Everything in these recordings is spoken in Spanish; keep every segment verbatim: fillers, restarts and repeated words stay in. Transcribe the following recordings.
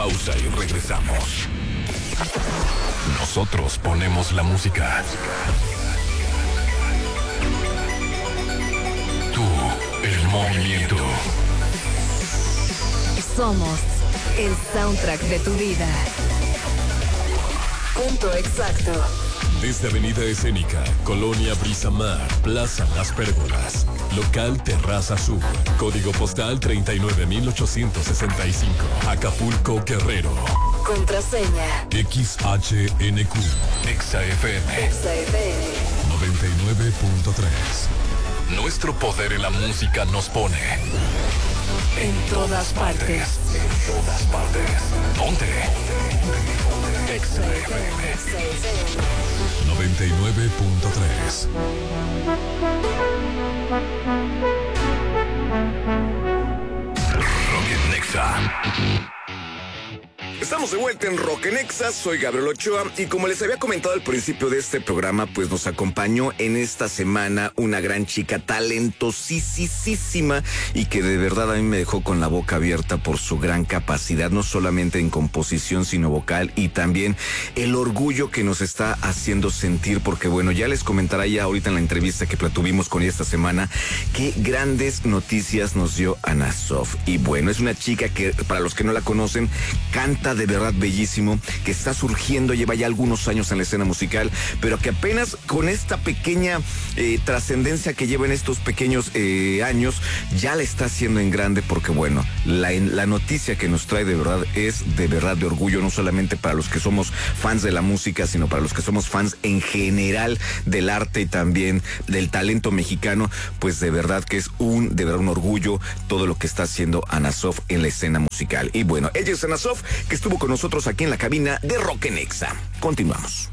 pausa y regresamos. Nosotros ponemos la música. Tú, el movimiento. Somos el soundtrack de tu vida. Punto exacto. Desde Avenida Escénica, Colonia Brisamar, Plaza Las Pérgolas, Local Terraza Sur, Código Postal treinta y nueve mil ochocientos sesenta y cinco, Acapulco, Guerrero. Contraseña X H N Q, Exa F M, Exa F M noventa y nueve punto tres. Nuestro poder en la música nos pone en todas partes. En todas partes. Ponte. Exa F M noventa y nueve punto tres. Rocket Nexa. Estamos de vuelta en Rock en Exa, soy Gabriel Ochoa y como les había comentado al principio de este programa, pues nos acompañó en esta semana una gran chica talentosísima y que de verdad a mí me dejó con la boca abierta por su gran capacidad, no solamente en composición sino vocal, y también el orgullo que nos está haciendo sentir, porque bueno, ya les comentará ya ahorita en la entrevista que tuvimos con ella esta semana qué grandes noticias nos dio Ana Sof. Y bueno, es una chica que, para los que no la conocen, canta de verdad bellísimo, que está surgiendo, lleva ya algunos años en la escena musical, pero que apenas con esta pequeña eh, trascendencia que lleva en estos pequeños eh, años, ya la está haciendo en grande, porque bueno, la, la noticia que nos trae de verdad es de verdad de orgullo, no solamente para los que somos fans de la música, sino para los que somos fans en general del arte y también del talento mexicano. Pues de verdad que es un, de verdad un orgullo todo lo que está haciendo Ana Sof en la escena musical. Y bueno, ella es Ana Sof, que estuvo con nosotros aquí en la cabina de Rock en Exa. Continuamos.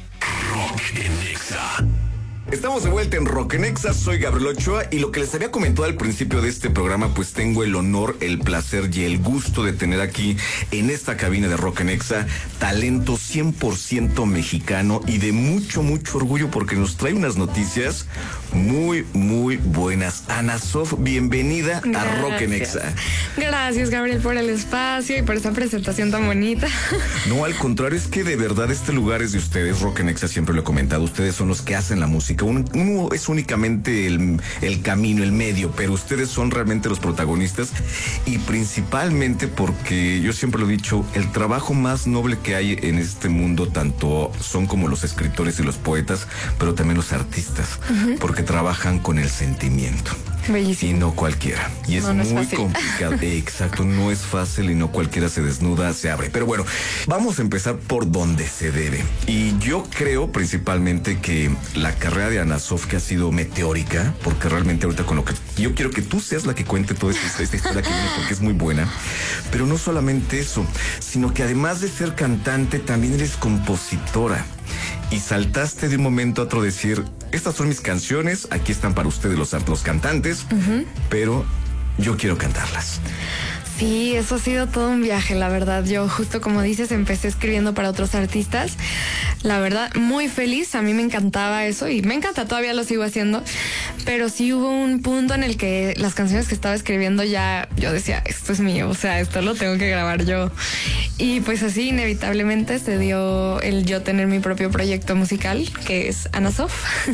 Rock en Exa. Estamos de vuelta en Rock en Exa, soy Gabriel Ochoa y lo que les había comentado al principio de este programa, pues tengo el honor, el placer y el gusto de tener aquí en esta cabina de Rock en Exa talento cien por ciento mexicano y de mucho, mucho orgullo porque nos trae unas noticias muy, muy buenas. Ana Sof, bienvenida Gracias. a Rock en Exa. Gracias, Gabriel, por el espacio y por esa presentación tan bonita. No, al contrario, es que de verdad este lugar es de ustedes. Rock en Exa siempre lo he comentado, ustedes son los que hacen la música. Uno, uno es únicamente el, el camino, el medio, pero ustedes son realmente los protagonistas y principalmente porque yo siempre lo he dicho, el trabajo más noble que hay en este mundo tanto son como los escritores y los poetas, pero también los artistas, uh-huh. porque trabajan con el sentimiento. Bellísimo. Y no cualquiera. Y es no, no muy es complicado. Exacto, no es fácil y no cualquiera se desnuda, se abre. Pero bueno, vamos a empezar por donde se debe. Y yo creo principalmente que la carrera de Ana Sof, que ha sido meteórica, porque realmente ahorita con lo que yo quiero que tú seas la que cuente toda esta, esta historia que viene, porque es muy buena. Pero no solamente eso, sino que además de ser cantante, también eres compositora. Y saltaste de un momento a otro decir, estas son mis canciones, aquí están para ustedes los, los cantantes, uh-huh. pero yo quiero cantarlas. Sí, eso ha sido todo un viaje, la verdad. Yo justo como dices, empecé escribiendo para otros artistas. La verdad, muy feliz. A mí me encantaba eso y me encanta, todavía lo sigo haciendo. Pero sí hubo un punto en el que las canciones que estaba escribiendo ya, yo decía, esto es mío, o sea, esto lo tengo que grabar yo. Y pues así inevitablemente se dio el yo tener mi propio proyecto musical, que es Ana Sof.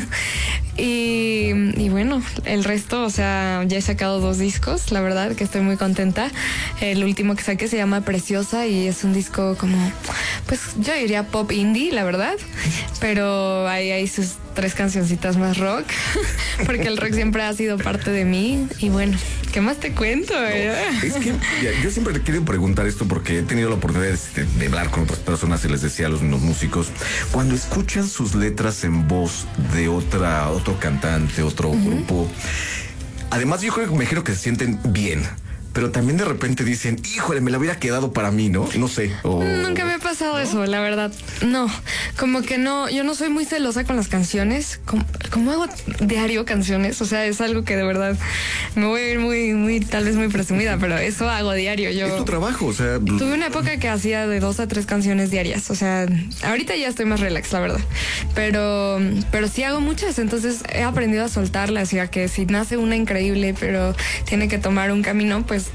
y, y bueno, el resto, o sea, ya he sacado dos discos, la verdad que estoy muy contenta. El último que saqué se llama Preciosa y es un disco como, pues yo diría pop indie, la verdad, pero ahí hay sus tres cancioncitas más rock, porque el rock siempre ha sido parte de mí. Y bueno, ¿qué más te cuento? No, es que ya, yo siempre le quiero preguntar esto porque he tenido la oportunidad de, de hablar con otras personas y les decía a los, los músicos, cuando escuchan sus letras en voz de otra, otro cantante, otro uh-huh. grupo, además yo creo que me imagino que se sienten bien. Pero también de repente dicen, híjole, me la hubiera quedado para mí, ¿no? No sé. O... Nunca me ha pasado ¿no? eso, la verdad. No, como que no, yo no soy muy celosa con las canciones. Como, como hago diario canciones, o sea, es algo que de verdad me voy a ir muy, muy, tal vez muy presumida, pero eso hago diario. Yo es tu trabajo, o sea. Tuve una época que hacía de dos a tres canciones diarias, o sea, ahorita ya estoy más relax, la verdad. Pero, pero sí hago muchas, entonces he aprendido a soltarlas y a que si nace una increíble, pero tiene que tomar un camino, pues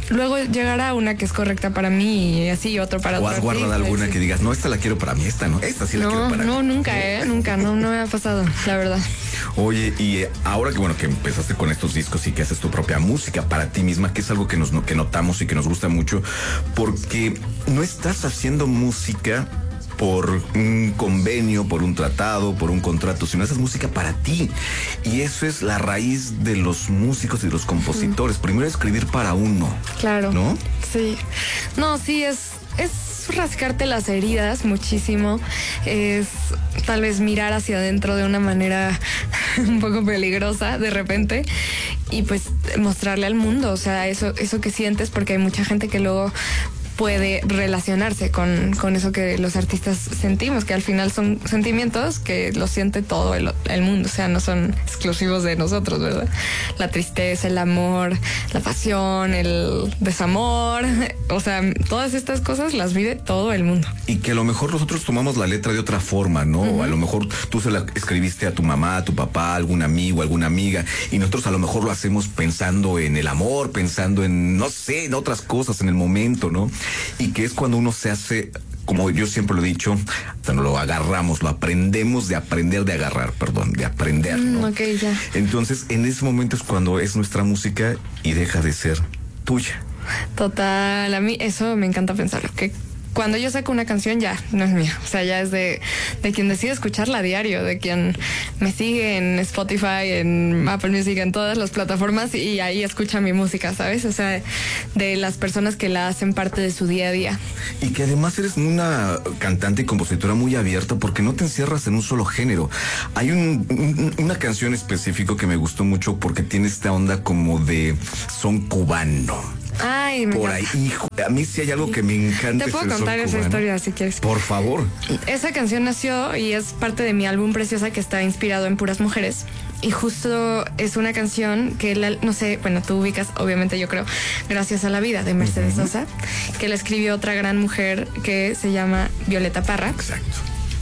luego llegará una que es correcta para mí y así otro para otro. ¿O has guardado artista, alguna sí. que digas, no, esta la quiero para mí, esta no, esta sí la no, quiero para no, mí? nunca, eh, nunca, no, no me ha pasado, la verdad. Oye, y eh, ahora que bueno que empezaste con estos discos y que haces tu propia música para ti misma, que es algo que nos que notamos y que nos gusta mucho, porque no estás haciendo música por un convenio, por un tratado, por un contrato, sino haces música para ti. Y eso es la raíz de los músicos y de los compositores. Primero escribir para uno. Claro. ¿No? Sí. No, sí, es, es rascarte las heridas muchísimo. Es tal vez mirar hacia adentro de una manera un poco peligrosa de repente. Y pues mostrarle al mundo, o sea, eso, eso que sientes, porque hay mucha gente que luego puede relacionarse con, con eso que los artistas sentimos, que al final son sentimientos que los siente todo el, el mundo, o sea, no son exclusivos de nosotros, ¿verdad? La tristeza, el amor, la pasión, el desamor, o sea, todas estas cosas las vive todo el mundo. Y que a lo mejor nosotros tomamos la letra de otra forma, ¿no? Uh-huh. A lo mejor tú se la escribiste a tu mamá, a tu papá, a algún amigo, a alguna amiga, y nosotros a lo mejor lo hacemos pensando en el amor, pensando en, no sé, en otras cosas, en el momento, ¿no? Y que es cuando uno se hace, como yo siempre lo he dicho, hasta no lo agarramos, lo aprendemos de aprender, de agarrar, perdón, de aprender, ¿no? Mm, ok, ya. Entonces, en ese momento es cuando es nuestra música y deja de ser tuya. Total, a mí eso me encanta pensarlo, que cuando yo saco una canción ya no es mía, o sea, ya es de, de quien decide escucharla a diario, de quien me sigue en Spotify, en Apple Music, en todas las plataformas y ahí escucha mi música, ¿sabes? O sea, de las personas que la hacen parte de su día a día. Y que además eres una cantante y compositora muy abierta porque no te encierras en un solo género. Hay un, un, una canción específica que me gustó mucho porque tiene esta onda como de son cubano. Ay, me Por encanta. ahí, hijo, a mí sí hay algo que me encanta. Te puedo es el contar son esa cubano. historia si quieres. Por favor. Esa canción nació y es parte de mi álbum Preciosa, que está inspirado en puras mujeres. Y justo es una canción que, la, no sé, bueno, tú ubicas, obviamente yo creo, Gracias a la Vida, de Mercedes uh-huh. Sosa, que la escribió otra gran mujer que se llama Violeta Parra. Exacto.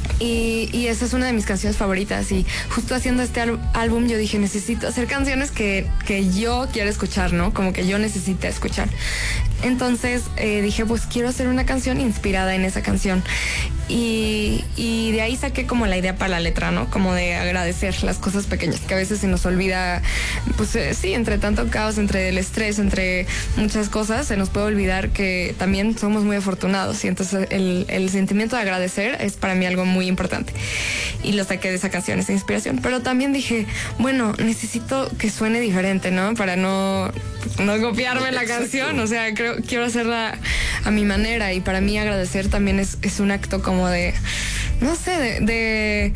Y, y esa es una de mis canciones favoritas. Y justo haciendo este al- álbum yo dije, necesito hacer canciones que, que yo quiero escuchar, ¿no? Como que yo necesite escuchar. Entonces eh, dije, pues quiero hacer una canción inspirada en esa canción. Y, y de ahí saqué como la idea para la letra, ¿no? Como de agradecer las cosas pequeñas, que a veces se nos olvida, pues eh, sí, entre tanto caos, entre el estrés, entre muchas cosas, se nos puede olvidar que también somos muy afortunados. Y entonces el, el sentimiento de agradecer es para mí algo muy importante. Y lo saqué de esa canción, esa inspiración. Pero también dije, bueno, necesito que suene diferente, ¿no? Para no, no copiarme la canción. O sea, creo, quiero hacerla a mi manera. Y para mí agradecer también es, es un acto como de, no sé, de, de,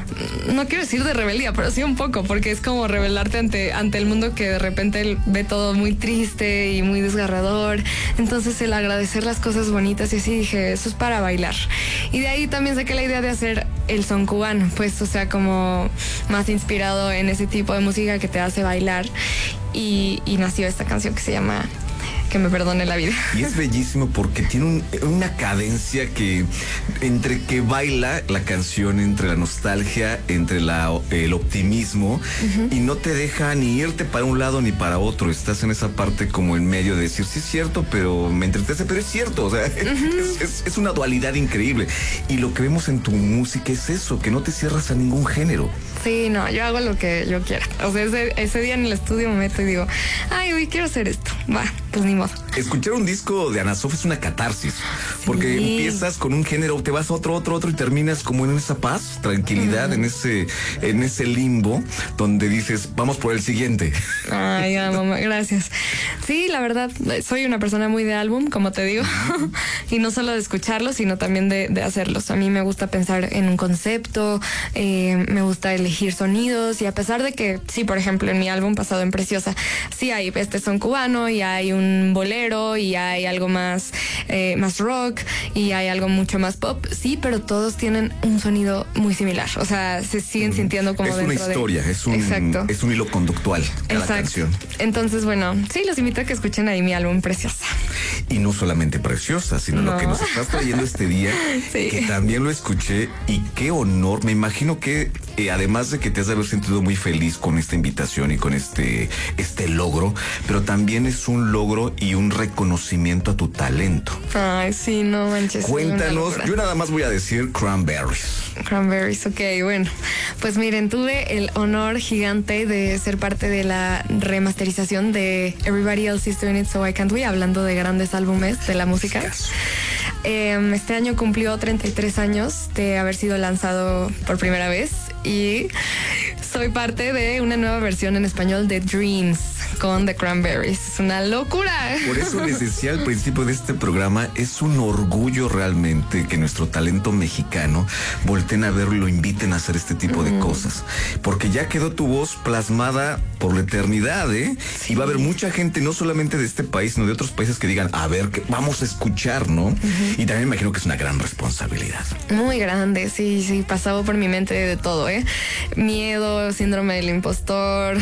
no quiero decir de rebeldía, pero sí un poco, porque es como rebelarte ante, ante el mundo que de repente ve todo muy triste y muy desgarrador. Entonces el agradecer las cosas bonitas y así dije, eso es para bailar. Y de ahí también saqué la idea de hacer el son cubano, pues, o sea, como más inspirado en ese tipo de música que te hace bailar. Y, y nació esta canción que se llama Que me perdone la vida. Y es bellísimo porque tiene un, una cadencia que entre que baila la canción, entre la nostalgia, entre la, el optimismo, uh-huh. y no te deja ni irte para un lado ni para otro. Estás en esa parte como en medio de decir, sí es cierto, pero me entretece, pero es cierto. O sea, uh-huh. es, es, es una dualidad increíble. Y lo que vemos en tu música es eso, que no te cierras a ningún género. Sí, no, yo hago lo que yo quiera. O sea, ese, ese día en el estudio me meto y digo, ay, hoy quiero hacer esto. Va, pues ni modo. Escuchar un disco de Ana Sof es una catarsis, porque sí. empiezas con un género, te vas a otro, otro, otro y terminas como en esa paz, tranquilidad, uh-huh. en ese, en ese limbo donde dices, vamos por el siguiente. Ay, ya, mamá, gracias. Sí, la verdad, soy una persona muy de álbum, como te digo, y no solo de escucharlos, sino también de, de hacerlos. A mí me gusta pensar en un concepto, eh, me gusta elegir sonidos, y a pesar de que, sí, por ejemplo, en mi álbum pasado en Preciosa, sí hay este son cubano y hay un bolero y hay algo más, eh, más rock y hay algo mucho más pop, sí, pero todos tienen un sonido muy similar, o sea, se siguen mm. sintiendo como es dentro una historia, de... es un Exacto. es un hilo conductual cada Exacto. canción. Entonces, bueno, sí, los invito a que escuchen ahí mi álbum Preciosa. Y no solamente preciosa, sino no. lo que nos estás trayendo este día, sí. que también lo escuché y qué honor. Me imagino que eh, además de que te has de haber sentido muy feliz con esta invitación y con este, este logro, pero también es un logro y un reconocimiento a tu talento. Ay, sí, no manches. Cuéntanos, yo nada más voy a decir Cranberries. Cranberries, ok, bueno. Pues miren, tuve el honor gigante de ser parte de la remasterización de Everybody Else Is Doing It So I Can't We, hablando de grandes álbumes de la música. Eh, este año cumplió treinta y tres años de haber sido lanzado por primera vez y soy parte de una nueva versión en español de Dreams con The Cranberries. Es una locura. Por eso les decía al principio de este programa, es un orgullo realmente que nuestro talento mexicano volteen a verlo y lo inviten a hacer este tipo mm. de cosas. Porque ya quedó tu voz plasmada por la eternidad, ¿eh? Sí. Y va a haber mucha gente, no solamente de este país, sino de otros países que digan, a ver, que vamos a escuchar, ¿no? Uh-huh. Y también me imagino que es una gran responsabilidad. Muy grande, sí, sí, pasaba por mi mente de todo, ¿eh? Miedo, síndrome del impostor,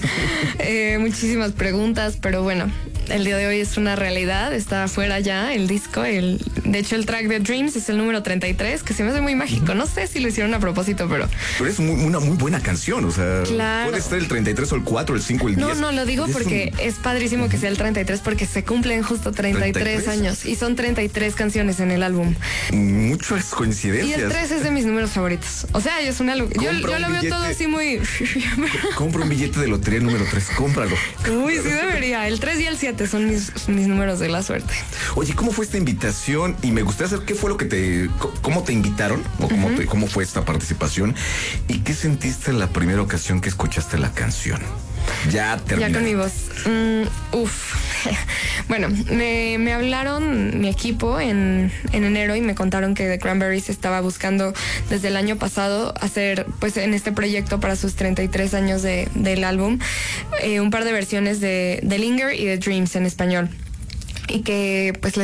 eh, muchísimas preguntas, pero bueno, el día de hoy es una realidad, está afuera ya el disco, el, de hecho el track de Dreams es el número treinta y tres, que se me hace muy mágico, no sé si lo hicieron a propósito, pero... Pero es muy, una muy buena canción, o sea, claro. Puede estar el treinta y tres o el cuatro, el cinco, el diez. No, no, lo digo es porque un... es padrísimo uh-huh. que sea el treinta y tres porque se cumplen justo treinta y tres, treinta y tres años y son treinta y tres canciones en el álbum. Muchas coincidencias. Y el tres es de mis números favoritos, o sea, es una locura. Yo, yo lo veo todo así muy... Compra un billete de lotería número tres, cómpralo. Uy, sí debería, el tres y el siete son mis, mis números de la suerte. Oye, ¿cómo fue esta invitación? Y me gustaría saber qué fue lo que te... ¿Cómo te invitaron? ¿O cómo, uh-huh. te, cómo fue esta participación? ¿Y qué sentiste la primera ocasión que escuchaste la canción? Ya terminé. Ya con mi voz. Mm, uf. Bueno, me, me hablaron mi equipo en, en enero y me contaron que The Cranberries estaba buscando desde el año pasado hacer, pues en este proyecto para sus treinta y tres años de, del álbum, eh, un par de versiones de, de Linger y de Dreams en español. Y que pues